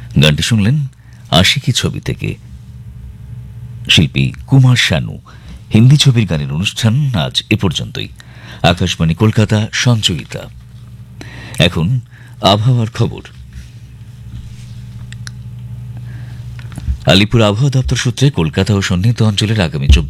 গানটি শুনলেন আশিকি ছবি থেকে। শিল্পী কুমার শানু। হিন্দি ছবির গানের অনুষ্ঠান আজ এ পর্যন্তই। আকাশবাণী কলকাতা, সঞ্চয়িতা। এখন আবহাওয়ার খবর। আলিপুর আবহাওয়া দপ্তর সূত্রে কলকাতা ও সন্নিহিত অঞ্চলের আগামী